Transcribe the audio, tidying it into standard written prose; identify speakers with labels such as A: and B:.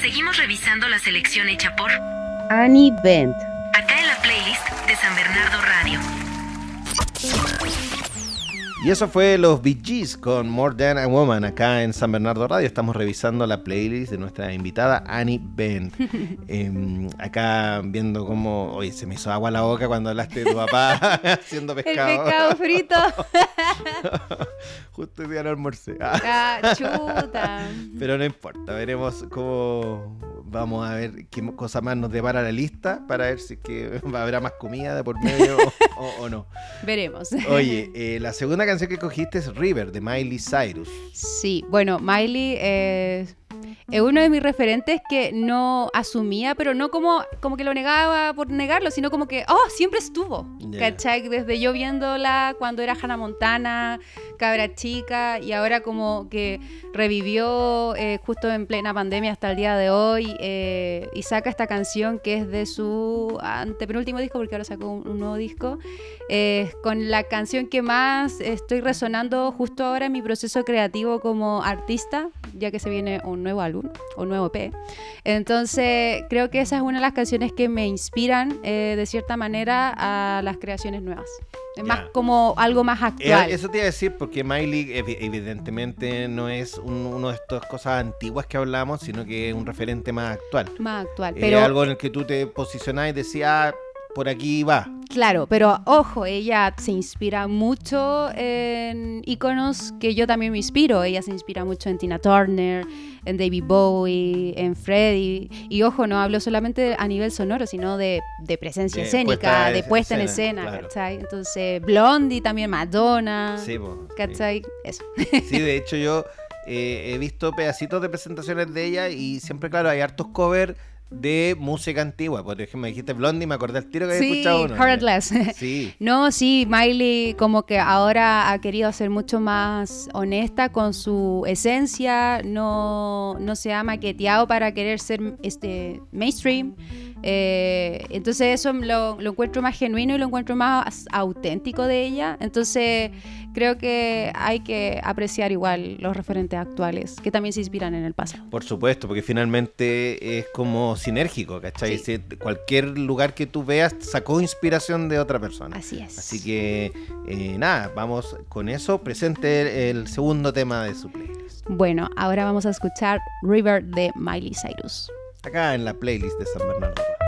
A: Seguimos revisando la selección hecha por
B: Annie Bent.
A: acá en la playlist de San Bernardo Radio.
C: Y eso fue los Bee Gees con More Than a Woman acá en San Bernardo Radio. Estamos revisando la playlist de nuestra invitada Annie Bent. Acá viendo cómo... Oye, se me hizo agua la boca cuando hablaste de tu papá haciendo pescado.
D: El pescado frito.
C: Justo hoy día no almorcé.
D: Ah, chuta.
C: Pero no importa, veremos cómo... Vamos a ver qué cosa más nos depara la lista para ver si es que habrá más comida de por medio o no.
D: Veremos.
C: Oye, la segunda canción que cogiste es River, de Miley Cyrus.
D: Sí, bueno, Miley es uno de mis referentes que no asumía, pero no como que lo negaba por negarlo, sino como que, siempre estuvo.
C: Yeah.
D: ¿Cachai? Desde yo viéndola cuando era Hannah Montana, cabra chica, y ahora como que revivió justo en plena pandemia hasta el día de hoy, y saca esta canción que es de su antepenúltimo disco, porque ahora sacó un nuevo disco, con la canción que más estoy resonando justo ahora en mi proceso creativo como artista, ya que se viene un nuevo álbum, un nuevo EP. Entonces creo que esa es una de las canciones que me inspiran de cierta manera a las creaciones nuevas. Es más como algo más actual.
C: Eso te iba a decir, porque Miley evidentemente no es uno de estas cosas antiguas que hablamos, sino que es un referente más actual.
D: Más actual. Pero
C: algo en el que tú te posicionás y decías, por aquí va.
D: Claro, pero ojo, ella se inspira mucho en íconos que yo también me inspiro. Ella se inspira mucho en Tina Turner, en David Bowie, en Freddie. Y ojo, no hablo solamente a nivel sonoro, sino de presencia escénica, de puesta en escena,
C: claro.
D: ¿cachai? Entonces, Blondie también, Madonna,
C: Sí,
D: ¿cachai? Eso.
C: Sí, de hecho yo he visto pedacitos de presentaciones de ella y siempre, claro, hay hartos covers de música antigua. Por ejemplo, me dijiste Blondie, me acordé al tiro que había escuchado uno.
D: Heartless.
C: Sí.
D: No, sí, Miley como que ahora ha querido ser mucho más honesta con su esencia, no se ha maqueteado para querer ser mainstream. Entonces eso lo encuentro más genuino y lo encuentro más auténtico de ella. Entonces creo que hay que apreciar igual los referentes actuales que también se inspiran en el pasado.
C: Por supuesto, porque finalmente es como sinérgico, ¿cachai?
D: Sí.
C: Cualquier lugar que tú veas sacó inspiración de otra persona.
D: Así es.
C: Así que nada, vamos con eso. Presente el segundo tema de su playlist.
D: Bueno, ahora vamos a escuchar River de Miley Cyrus.
C: Acá en la playlist de San Bernardo.